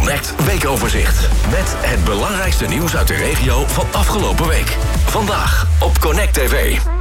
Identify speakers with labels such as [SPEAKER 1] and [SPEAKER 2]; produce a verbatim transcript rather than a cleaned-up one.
[SPEAKER 1] Connect weekoverzicht. Met het belangrijkste nieuws uit de regio van afgelopen week. Vandaag op Connect T V.